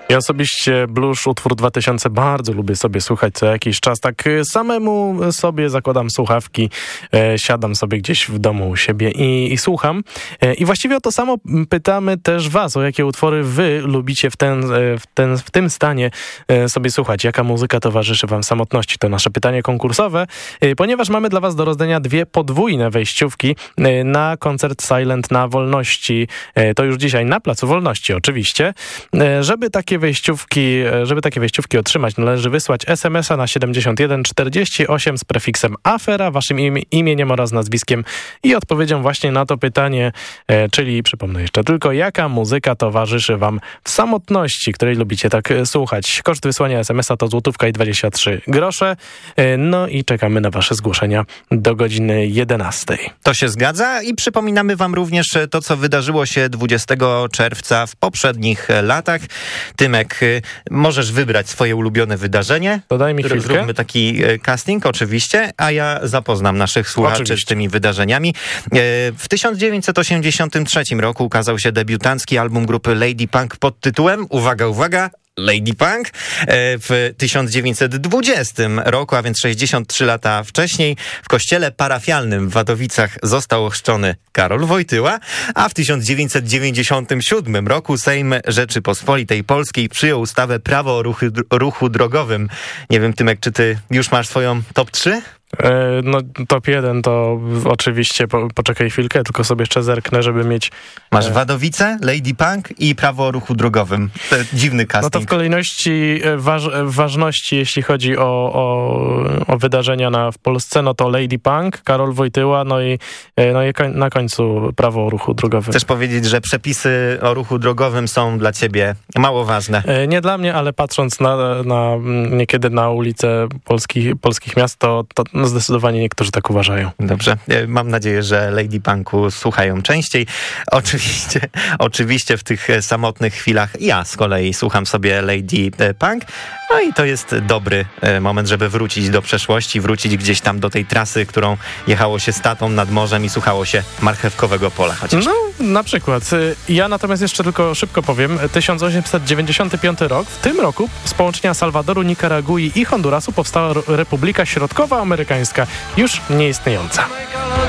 Ja osobiście Blues, utwór 2000, bardzo lubię sobie słuchać co jakiś czas. Tak samemu sobie zakładam słuchawki, siadam sobie gdzieś w domu u siebie i słucham. I właściwie o to samo pytamy też was, o jakie utwory wy lubicie w tym stanie sobie słuchać. Jaka muzyka towarzyszy wam w samotności? To nasze pytanie konkursowe, ponieważ mamy dla was do rozdania 2 podwójne wejściówki na koncert Silent na Wolności. To już dzisiaj na Placu Wolności oczywiście. Żeby takie wejściówki otrzymać, należy wysłać SMS-a na 7148 z prefiksem afera, waszym imieniem oraz nazwiskiem i odpowiedzią właśnie na to pytanie, czyli przypomnę jeszcze tylko, jaka muzyka towarzyszy wam w samotności, której lubicie tak słuchać. Koszt wysłania SMS-a to złotówka i 23 grosze. No i czekamy na wasze zgłoszenia do godziny 11. To się zgadza i przypominamy wam również to, co wydarzyło się 20 czerwca w poprzednich latach. Tymek, możesz wybrać swoje ulubione wydarzenie. To daj mi chwilkę. Zróbmy taki casting oczywiście, a ja zapoznam naszych słuchaczy z tymi wydarzeniami. W 1983 roku ukazał się debiutancki album grupy Lady Punk pod tytułem, uwaga, Lady Punk. W 1920 roku, a więc 63 lata wcześniej, w kościele parafialnym w Wadowicach został ochrzczony Karol Wojtyła, a w 1997 roku Sejm Rzeczypospolitej Polskiej przyjął ustawę Prawo o ruchu drogowym. Nie wiem, Tymek, czy ty już masz swoją top 3? No top 1 to oczywiście, poczekaj chwilkę, tylko sobie jeszcze zerknę, żeby mieć... Masz Wadowice, Lady Punk i Prawo o ruchu drogowym. To dziwny casting. No to w kolejności ważności, jeśli chodzi o wydarzenia w Polsce, no to Lady Punk, Karol Wojtyła, no i na końcu Prawo o ruchu drogowym. Chcesz powiedzieć, że przepisy o ruchu drogowym są dla ciebie mało ważne? Nie dla mnie, ale patrząc niekiedy na ulice polskich miast, to zdecydowanie niektórzy tak uważają. Dobrze. Mam nadzieję, że Lady Punku słuchają częściej. Oczywiście w tych samotnych chwilach ja z kolei słucham sobie Lady Punk. No i to jest dobry moment, żeby wrócić do przeszłości, wrócić gdzieś tam do tej trasy, którą jechało się z tatą nad morzem i słuchało się Marchewkowego Pola chociaż. No, na przykład. Ja natomiast jeszcze tylko szybko powiem. 1895 rok. W tym roku z połączenia Salwadoru, Nikaragui i Hondurasu powstała Republika Środkowoamerykańska, już nieistniejąca.